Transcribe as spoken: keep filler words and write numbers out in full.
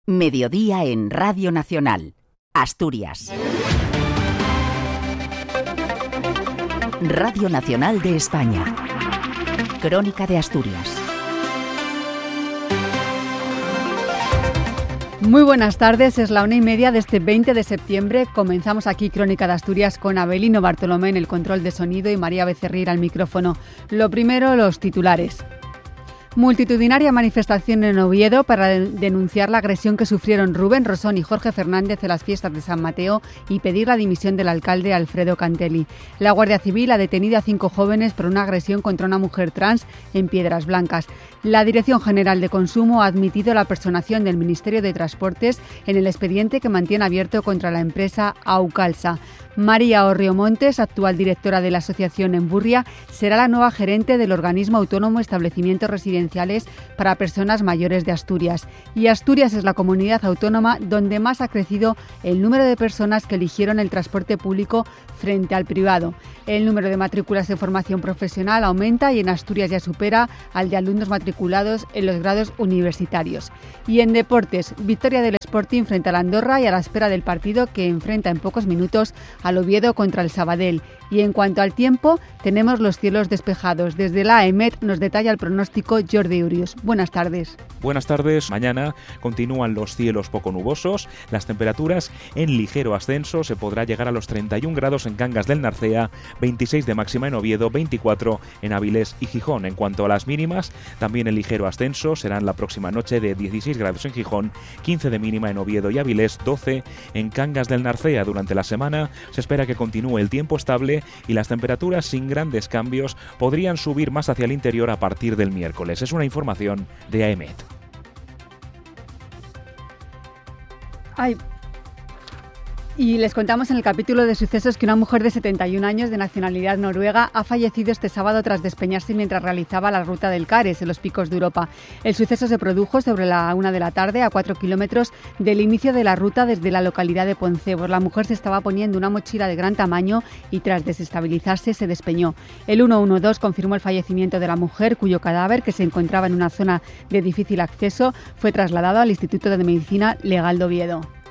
Mediodía en Radio Nacional, Asturias. Radio Nacional de España. Crónica de Asturias. Muy buenas tardes, es la una y media de este veinte de septiembre. Comenzamos aquí Crónica de Asturias con Abelino Bartolomé en el control de sonido y María Becerril al micrófono. Lo primero, los titulares. Multitudinaria manifestación en Oviedo para denunciar la agresión que sufrieron Rubén Rosón y Jorge Fernández en las fiestas de San Mateo y pedir la dimisión del alcalde Alfredo Cantelli. La Guardia Civil ha detenido a cinco jóvenes por una agresión contra una mujer trans en Piedras Blancas. La Dirección General de Consumo ha admitido la personación del Ministerio de Transportes en el expediente que mantiene abierto contra la empresa Aucalsa. María Orriomontes, actual directora de la Asociación Emburria, será la nueva gerente del organismo autónomo Establecimientos Residenciales para Personas Mayores de Asturias. Y Asturias es la comunidad autónoma donde más ha crecido el número de personas que eligieron el transporte público frente al privado. El número de matrículas de formación profesional aumenta y en Asturias ya supera al de alumnos matriculados en los grados universitarios. Y en deportes, victoria del Sporting frente al Andorra y a la espera del partido que enfrenta en pocos minutos al Oviedo contra el Sabadell. Y en cuanto al tiempo, tenemos los cielos despejados. Desde la EMET nos detalla el pronóstico Jordi Urius. Buenas tardes. Buenas tardes. Mañana continúan los cielos poco nubosos, las temperaturas en ligero ascenso, se podrá llegar a los treinta y un grados en Cangas del Narcea, veintiséis de máxima en Oviedo, veinticuatro en Avilés y Gijón. En cuanto a las mínimas, también en ligero ascenso, serán la próxima noche de dieciséis grados en Gijón, quince de mínima en Oviedo y Avilés, doce en Cangas del Narcea. Durante la semana se espera que continúe el tiempo estable y las temperaturas sin grandes cambios podrían subir más hacia el interior a partir del miércoles. Es una información de AEMET. Ay. Y les contamos en el capítulo de sucesos que una mujer de setenta y un años de nacionalidad noruega ha fallecido este sábado tras despeñarse mientras realizaba la ruta del Cares en los picos de Europa. El suceso se produjo sobre la una de la tarde a cuatro kilómetros del inicio de la ruta desde la localidad de Poncebos. La mujer se estaba poniendo una mochila de gran tamaño y tras desestabilizarse se despeñó. El ciento doce confirmó el fallecimiento de la mujer, cuyo cadáver, que se encontraba en una zona de difícil acceso, fue trasladado al Instituto de Medicina Legal de Oviedo.